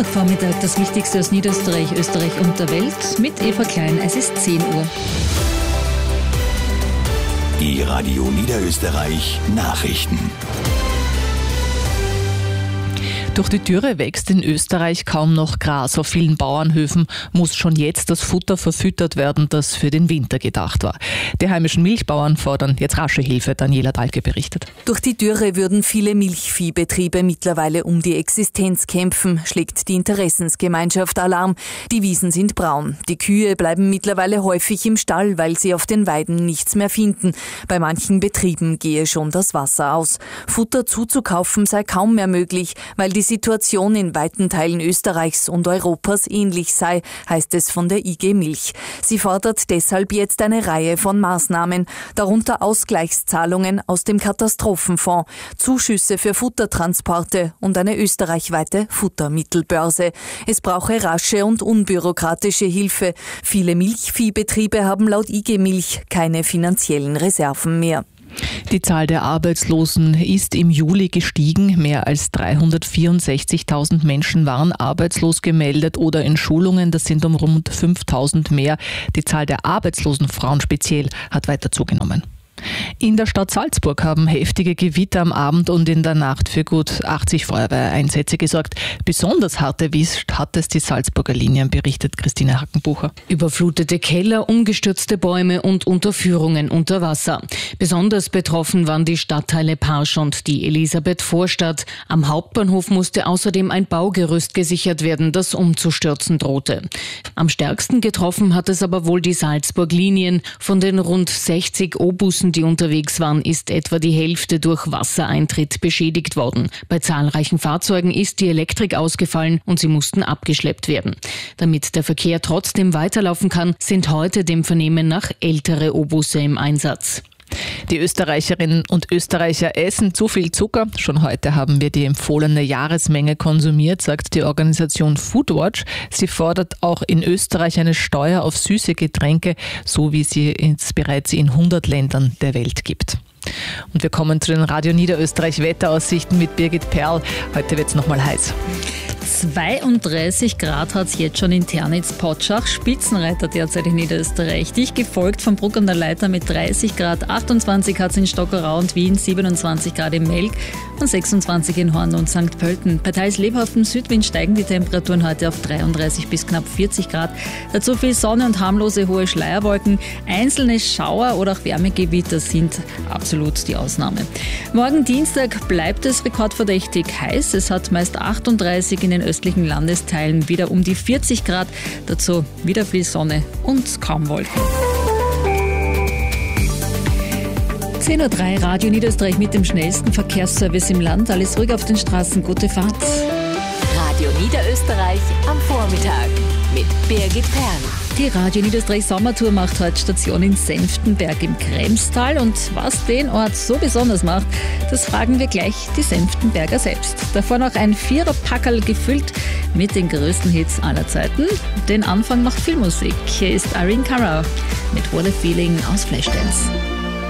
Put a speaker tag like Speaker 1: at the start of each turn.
Speaker 1: Montagvormittag, das Wichtigste aus Niederösterreich, Österreich und der Welt mit Eva Klein. Es ist 10 Uhr.
Speaker 2: Die Radio Niederösterreich Nachrichten.
Speaker 3: Durch die Dürre wächst in Österreich kaum noch Gras. Auf vielen Bauernhöfen muss schon jetzt das Futter verfüttert werden, das für den Winter gedacht war. Die heimischen Milchbauern fordern jetzt rasche Hilfe, Daniela Dahlke berichtet.
Speaker 4: Durch die Dürre würden viele Milchviehbetriebe mittlerweile um die Existenz kämpfen, schlägt die Interessensgemeinschaft Alarm. Die Wiesen sind braun. Die Kühe bleiben mittlerweile häufig im Stall, weil sie auf den Weiden nichts mehr finden. Bei manchen Betrieben gehe schon das Wasser aus. Futter zuzukaufen sei kaum mehr möglich, weil die Situation in weiten Teilen Österreichs und Europas ähnlich sei, heißt es von der IG Milch. Sie fordert deshalb jetzt eine Reihe von Maßnahmen, darunter Ausgleichszahlungen aus dem Katastrophenfonds, Zuschüsse für Futtertransporte und eine österreichweite Futtermittelbörse. Es brauche rasche und unbürokratische Hilfe. Viele Milchviehbetriebe haben laut IG Milch keine finanziellen Reserven mehr.
Speaker 3: Die Zahl der Arbeitslosen ist im Juli gestiegen. Mehr als 364.000 Menschen waren arbeitslos gemeldet oder in Schulungen. Das sind um rund 5.000 mehr. Die Zahl der arbeitslosen Frauen speziell hat weiter zugenommen. In der Stadt Salzburg haben heftige Gewitter am Abend und in der Nacht für gut 80 Feuerwehreinsätze gesorgt. Besonders hart erwischt hat es die Salzburger Linien, berichtet Christine Hackenbucher.
Speaker 5: Überflutete Keller, umgestürzte Bäume und Unterführungen unter Wasser. Besonders betroffen waren die Stadtteile Parsch und die Elisabeth-Vorstadt. Am Hauptbahnhof musste außerdem ein Baugerüst gesichert werden, das umzustürzen drohte. Am stärksten getroffen hat es aber wohl die Salzburg-Linien. Von den rund 60 O-Bussen, die unterwegs waren, ist etwa die Hälfte durch Wassereintritt beschädigt worden. Bei zahlreichen Fahrzeugen ist die Elektrik ausgefallen und sie mussten abgeschleppt werden. Damit der Verkehr trotzdem weiterlaufen kann, sind heute dem Vernehmen nach ältere O-Busse im Einsatz.
Speaker 3: Die Österreicherinnen und Österreicher essen zu viel Zucker. Schon heute haben wir die empfohlene Jahresmenge konsumiert, sagt die Organisation Foodwatch. Sie fordert auch in Österreich eine Steuer auf süße Getränke, so wie sie es bereits in 100 Ländern der Welt gibt. Und wir kommen zu den Radio Niederösterreich Wetteraussichten mit Birgit Perl. Heute wird es nochmal heiß.
Speaker 1: 32 Grad hat es jetzt schon in Ternitz-Potschach, Spitzenreiter derzeit in Niederösterreich. Dicht gefolgt von Bruck an der Leitner mit 30 Grad, 28 hat es in Stockerau und Wien, 27 Grad in Melk und 26 in Horn und St. Pölten. Bei teils lebhaftem Südwind steigen die Temperaturen heute auf 33 bis knapp 40 Grad. Dazu viel Sonne und harmlose hohe Schleierwolken. Einzelne Schauer oder auch Wärmegewitter sind absolut die Ausnahme. Morgen Dienstag bleibt es rekordverdächtig heiß. Es hat meist 38 in den östlichen Landesteilen, wieder um die 40 Grad. Dazu wieder viel Sonne und kaum Wolken. 10.03 Uhr, Radio Niederösterreich mit dem schnellsten Verkehrsservice im Land. Alles ruhig auf den Straßen. Gute Fahrt.
Speaker 6: Radio Niederösterreich am Vormittag mit Birgit Perl.
Speaker 1: Die Radio Niederösterreich Sommertour macht heute Station in Senftenberg im Kremstal. Und was den Ort so besonders macht, das fragen wir gleich die Senftenberger selbst. Davor noch ein Viererpackerl gefüllt mit den größten Hits aller Zeiten. Den Anfang macht Filmmusik. Hier ist Irene Cara mit What a Feeling aus Flashdance.